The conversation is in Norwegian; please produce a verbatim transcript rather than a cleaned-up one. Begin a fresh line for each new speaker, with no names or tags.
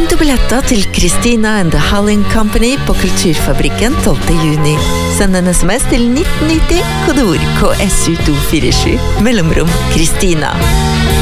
to billetter til Christina and the Halling Company på Kulturfabrikken tolvte juni. Send en sms til nitten nitti, kodeord K S U to fire sju, mellomrom Christina.